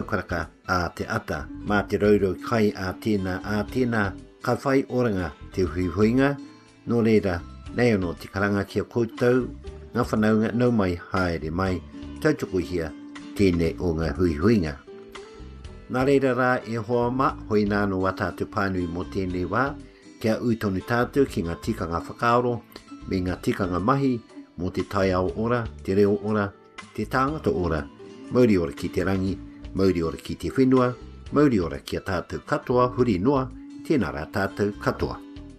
karaka a te ata, mā te raurau kai a tēnā, ka whai oranga te huihuinga, nō reira, nei anō te karanga kia koutou, ngā whanaunga nau mai haere mai, tautoko hia, tēnei o ngā huihuinga. Nā reira rā e hoa ma, hoi nāno wa tātou pānui mō tēnei wā, kia uitonu tātou ki ngā tikanga whakaaro, me ngā tikanga mahi, mō te tai ao ora, te reo ora, te tāngata ora, mauri ora ki te rangi, mauri ora ki te whenua, mauri ora ki a tātou katoa, huri noa, tēnā rā tātou katoa.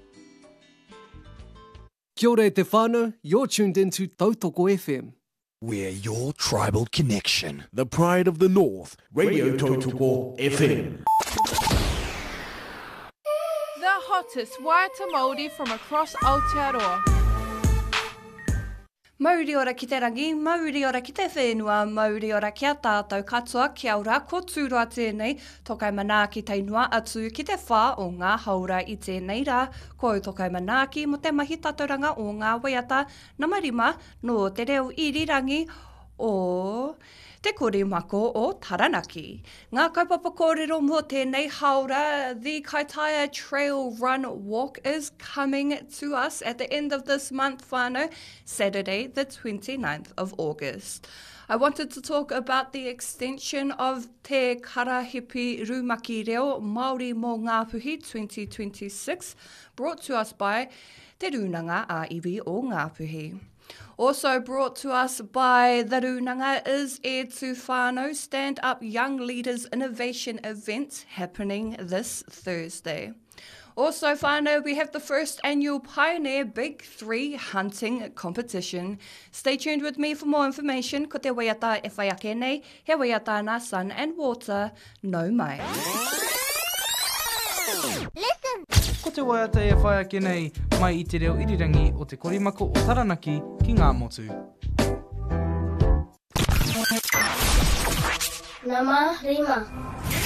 Kia ora e te whānau, you're tuned into Tautoko FM. We're your tribal connection. The pride of the North, Radio Tautoko FM. The hottest waiata Māori from across Aotearoa. Mauri ora ki te rangi, mauri ora ki te whenua, mauri ora ki a tātou katoa, kia ora, ko tūroa tēnei, tokai manaaki teinua atu ki te whā o ngā haura i tēnei rā, ko tokai manaaki mo te mahi taturanga o ngā waiata, namarima no te reo irirangi o te korimako o Taranaki. Ngā kaupapa kōrero mo tēnei haura, the Kaitaia Trail Run Walk is coming to us at the end of this month, whānau, Saturday the 29th of August. I wanted to talk about the extension of Te Karahipi Rumaki Reo Māori mō Ngāpuhi 2026, brought to us by Te Runanga a Iwi o Ngāpuhi. Also brought to us by the Runanga is E Tū Whānau Stand Up Young Leaders Innovation event happening this Thursday. Also, whānau, we have the first annual Pioneer Big 3 hunting competition. Stay tuned with me for more information. Ko te waiata e whai ake nei, he waiata nā Sun and Water, no mai. Ko te waiata e whai ake nei, mai I te reo irirangi o te korimako o Taranaki ki ngā motu. Nama Rima.